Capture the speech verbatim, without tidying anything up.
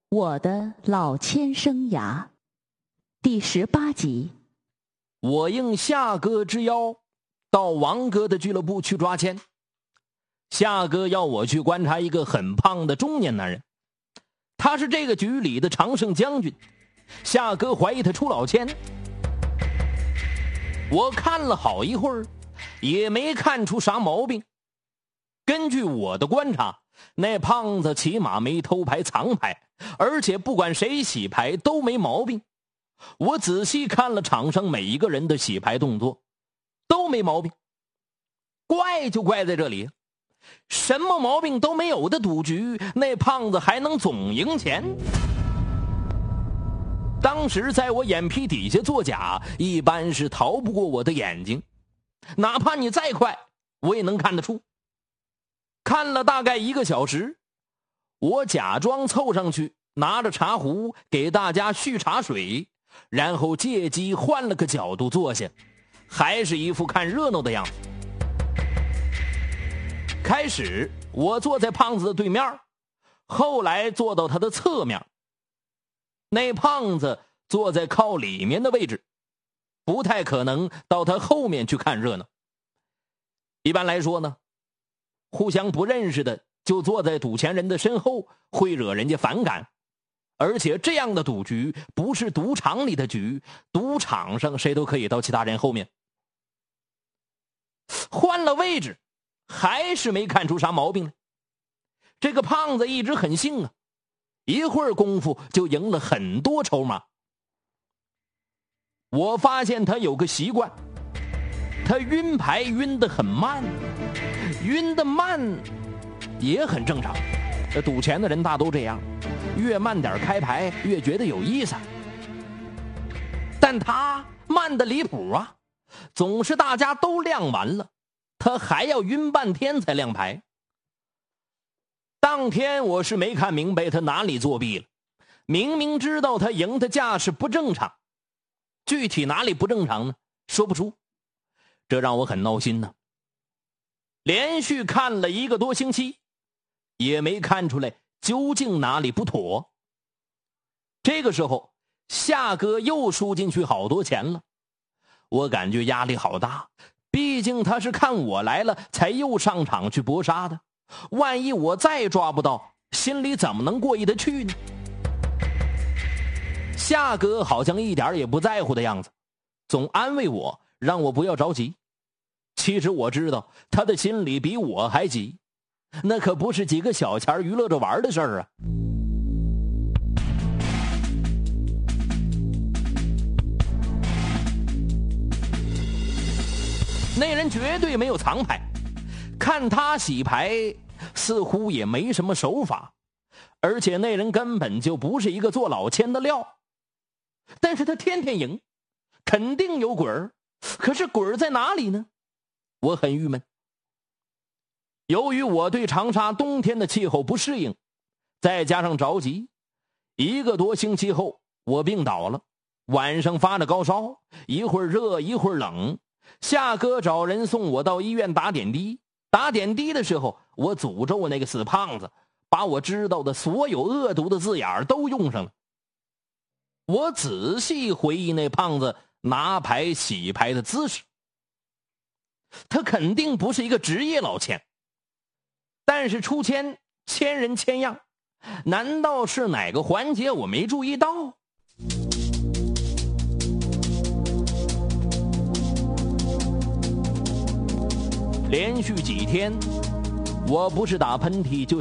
我的老千生涯第十八集。 我应夏哥之邀，到王哥的俱乐部去抓签。夏哥要我去观察一个很胖的中年男人，他是这个局里的常胜将军。夏哥怀疑他出老千。我看了好一会儿，也没看出啥毛病。根据我的观察，那胖子起码没偷牌藏牌，而且不管谁洗牌都没毛病。我仔细看了场上每一个人的洗牌动作，都没毛病。怪就怪在这里，什么毛病都没有的赌局，那胖子还能总赢钱。当时在我眼皮底下作假，一般是逃不过我的眼睛，哪怕你再快，我也能看得出。看了大概一个小时，我假装凑上去，拿着茶壶给大家续茶水，然后借机换了个角度坐下，还是一副看热闹的样子。开始我坐在胖子的对面，后来坐到他的侧面。那胖子坐在靠里面的位置，不太可能到他后面去看热闹。一般来说呢，互相不认识的就坐在赌钱人的身后，会惹人家反感。而且这样的赌局不是赌场里的局，赌场上谁都可以到其他人后面。换了位置，还是没看出啥毛病来。这个胖子一直很性啊，一会儿功夫就赢了很多筹码。我发现他有个习惯，他晕牌晕得很慢，晕得慢也很正常，赌钱的人大都这样，越慢点开牌越觉得有意思。但他慢得离谱啊，总是大家都亮完了，他还要晕半天才亮牌。当天我是没看明白他哪里作弊了，明明知道他赢的架势不正常，具体哪里不正常呢？说不出，这让我很闹心呢。连续看了一个多星期，也没看出来究竟哪里不妥。这个时候，夏哥又输进去好多钱了，我感觉压力好大，毕竟他是看我来了才又上场去搏杀的，万一我再抓不到，心里怎么能过意得去呢？夏哥好像一点也不在乎的样子，总安慰我，让我不要着急。其实我知道他的心里比我还急，那可不是几个小钱娱乐着玩的事儿啊。那人绝对没有藏牌，看他洗牌似乎也没什么手法，而且那人根本就不是一个做老千的料。但是他天天赢，肯定有鬼儿，可是鬼儿在哪里呢？我很郁闷。由于我对长沙冬天的气候不适应，再加上着急，一个多星期后我病倒了，晚上发着高烧，一会儿热一会儿冷。夏哥找人送我到医院打点滴，打点滴的时候，我诅咒那个死胖子，把我知道的所有恶毒的字眼都用上了。我仔细回忆那胖子拿牌洗牌的姿势，他肯定不是一个职业老千，但是出千千人千样，难道是哪个环节我没注意到？连续几天，我不是打喷嚏就